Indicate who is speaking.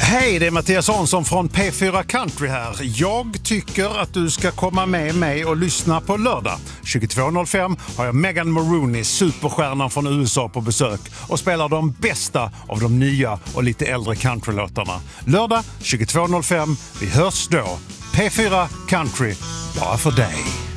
Speaker 1: Hej, det är Mattias Hansson från P4 Country här. Jag tycker att du ska komma med mig och lyssna på lördag. 22.05 har jag Megan Maroney, superstjärnan från USA, på besök och spelar de bästa av de nya och lite äldre countrylåtarna. Lördag 22.05, vi hörs då. P4 Country, bara för dig.